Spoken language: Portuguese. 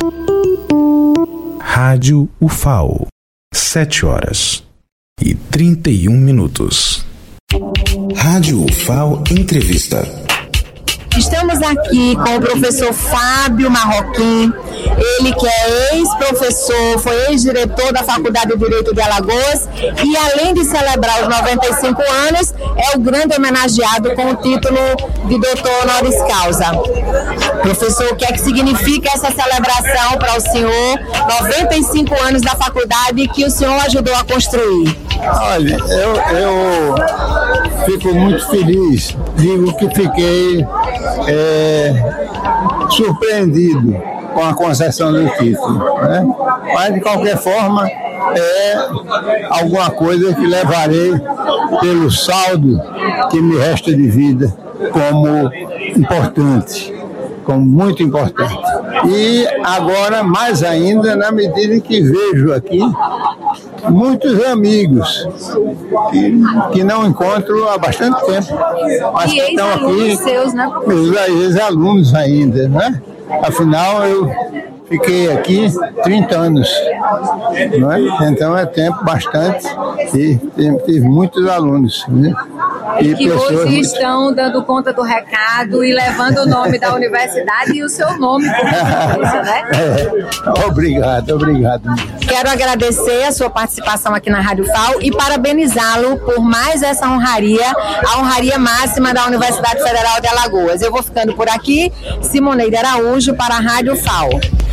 Rádio UFAO, 7h31. Rádio UFAO Entrevista. Estamos aqui com o professor Fábio Marroquim, ele que é ex-professor, foi ex-diretor da Faculdade de Direito de Alagoas e, além de celebrar os 95 anos, é o grande homenageado com o título de doutor honoris causa. Professor, o que é que significa essa celebração para o senhor, 95 anos da faculdade que o senhor ajudou a construir? Olha, eu fico muito feliz, digo que fiquei surpreendido com a concessão do título, né? Mas de qualquer forma é alguma coisa que levarei pelo saldo que me resta de vida como importante, como muito importante. E agora mais ainda na medida em que vejo aqui muitos amigos que não encontro há bastante tempo, mas que estão aqui, seus, né? meus ex-alunos ainda, né? Afinal, eu fiquei aqui 30 anos, não é? Então é tempo bastante e tive muitos alunos, né? E que hoje estão dando conta do recado e levando o nome da universidade e o seu nome, né? Obrigado. Quero agradecer a sua participação aqui na Rádio UFAO e parabenizá-lo por mais essa honraria, a honraria máxima da Universidade Federal de Alagoas. Eu vou ficando por aqui, Simoneide Araújo para a Rádio UFAO.